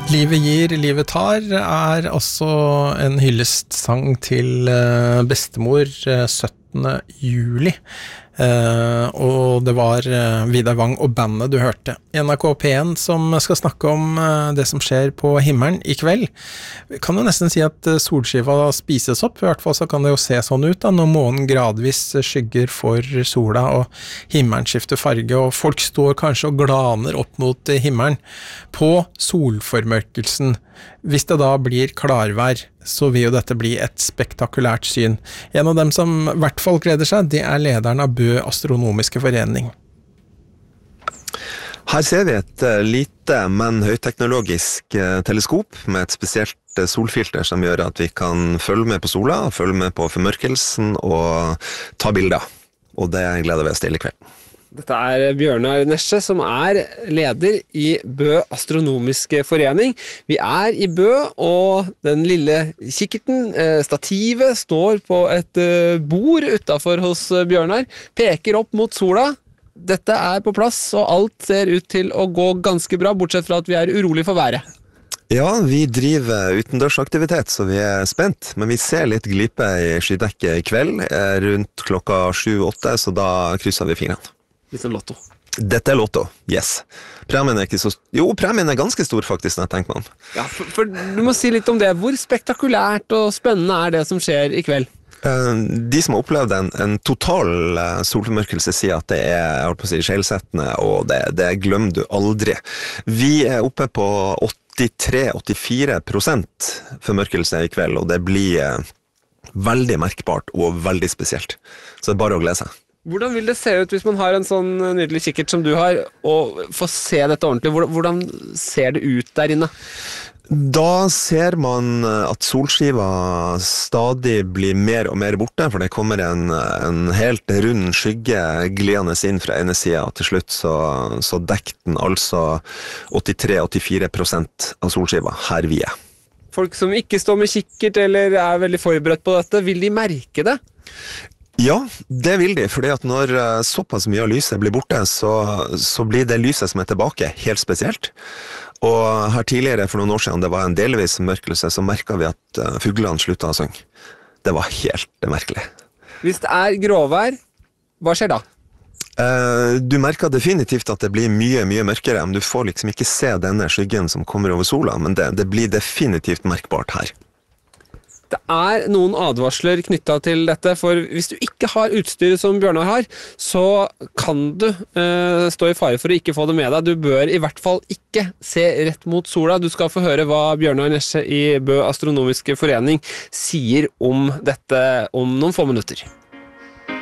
Livet gir, livet tar også en hyllestsang til bestemor 17. juli. Og det var Vidar Wang og bandet du hørte. NRK P1 som skal snakke om det som skjer på himmelen i kveld. Vi kan jo nesten si at solskiva spises opp, i hvert fall så kan det jo se sånn ut da, når månen gradvis skygger for sola og himmelen skifter farge, og folk står kanskje og glaner opp mot himmelen på solformørkelsen. Hvis det da blir klarvær, så vil jo dette bli et spektakulært syn. En av dem som i hvert fall gleder seg, det lederen av Bø Astronomiske Forening. Her ser vi et lite, men høyteknologisk teleskop med et spesielt solfilter som gjør at vi kan følge med på sola, følge med på formørkelsen og ta bilder. Og det gleder vi oss til i kveld. Dette Bjørnar Nesje, som leder i Bø Astronomiske Forening. Vi i Bø, og den lille kikkerten, stativet, står på et bord utenfor hos Bjørnar, peker opp mot sola. Dette på plass, og alt ser ut til å gå ganske bra, bortsett fra at vi urolig for været. Ja, vi driver utendørsaktivitet, så vi spent, men vi ser litt glipe i skydekket i kveld, rundt klokka 7-8, så da krysser vi fingrene. Litt som lotto. Dette lotto, yes. Premien ikke så... Jo, premien ganske stor faktisk, når jeg tenker meg om. Ja, for du må si litt om det. Hvor spektakulært og spennende det som skjer i kveld? De som har opplevd en total solformørkelse sier at det jeg holdt på å si, skjellsettende, og det glemmer du aldri. Vi oppe på 83-84% formørkelse i kveld, og det blir veldig merkbart og veldig spesielt. Så det bare å glede seg. Hvordan vil det se ut hvis man har en sånn nydelig kikkert som du har, og får se dette ordentlig? Hvordan ser det ut der inne? Da ser man at solskiva stadig blir mer og mer borte, for det kommer en helt rund skygge glidende inn fra ene siden, og til slutt så dekker den altså 83-84% av solskiva her vi Folk som ikke står med kikkert eller veldig forberedt på dette, vil de merke det? Ja, det vil de, fordi at når såpass mye av lyset blir borte, så blir det lyset som tilbake helt spesielt. Og her tidligere, for noen år siden, det var en delvis mørkelse, så merket vi at fuglene sluttet å synge. Det var helt merkelig. Hvis det gråvær, hva skjer da? Du merker definitivt at det blir mye mørkere, men du får liksom ikke se denne skyggen som kommer over sola, men det blir definitivt merkbart her. Det noen advarsler knyttet til dette, for hvis du ikke har utstyret som Bjørnar har, så kan du stå i fare for å ikke få det med deg. Du bør i hvert fall ikke se rett mot sola. Du skal få høre hva Bjørnar Nesje i Bø Astronomiske Forening sier om dette om noen få minutter.